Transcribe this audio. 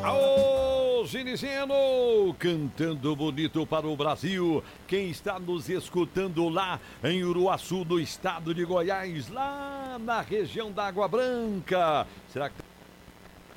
Aô, Ginizeno, cantando bonito para o Brasil. Quem está nos escutando lá em Uruaçu, no estado de Goiás, lá na região da Água Branca. Será que